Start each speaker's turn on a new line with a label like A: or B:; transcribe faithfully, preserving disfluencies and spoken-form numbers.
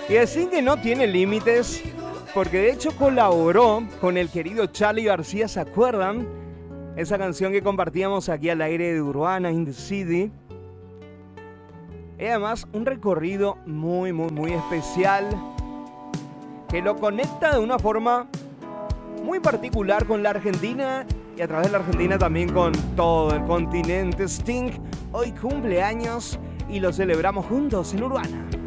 A: Y así que no tiene límites, porque de hecho colaboró con el querido Charly García, ¿se acuerdan? Esa canción que compartíamos aquí al aire de Urbana in the City. Y además un recorrido muy, muy, muy especial que lo conecta de una forma muy particular con la Argentina y a través de la Argentina también con todo el continente. Sting hoy cumple años y lo celebramos juntos en Urbana.